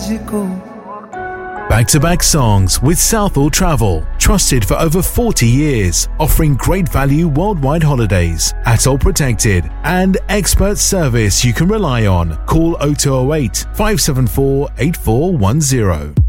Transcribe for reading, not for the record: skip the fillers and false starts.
तुझको. Back-to-back songs with Southall Travel, trusted for over 40 years, offering great value worldwide holidays, ATOL protected, and expert service you can rely on. Call 0208 574 8410.